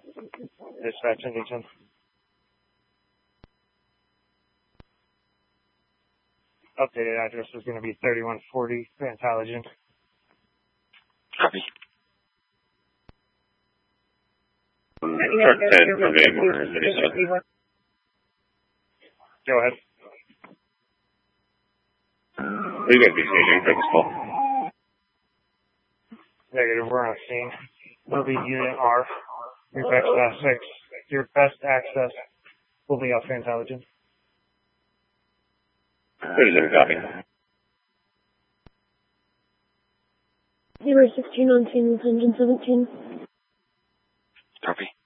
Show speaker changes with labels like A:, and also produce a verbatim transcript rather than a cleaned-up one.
A: Dispatch Huntington. Updated address is going to be thirty-one forty Fantaligent.
B: Copy. Truck ten from Amor, thirty-seven.
A: Go ahead.
B: We got to be staging for this call.
A: Negative, we're on scene. Will be Unit R. Your best access, your best access will be off Fantaligent.
B: thirty-seven, copy.
C: Zero sixteen on scene with engine seventeen.
B: Copy.